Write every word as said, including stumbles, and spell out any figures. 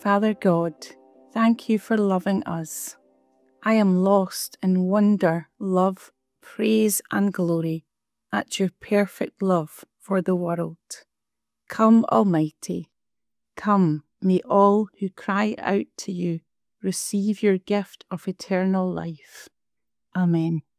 Father God, thank you for loving us. I am lost in wonder, love, praise and glory at your perfect love for the world. Come, Almighty, come, may all who cry out to you receive your gift of eternal life. Amen.